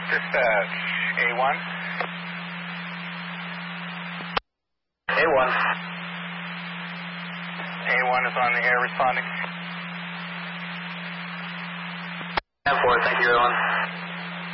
Dispatch, A1. A1. A1 is on the air responding. 10-4, thank you, A1.